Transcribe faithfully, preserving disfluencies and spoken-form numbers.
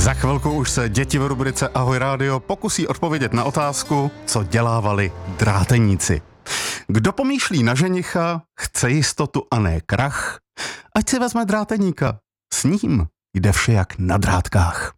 Za chvilku už se děti v rubrice Ahoj rádio pokusí odpovědět na otázku, co dělávali dráteníci. Kdo pomýšlí na ženicha, chce jistotu a ne krach, ať si vezme dráteníka. S ním jde vše jak na drátkách.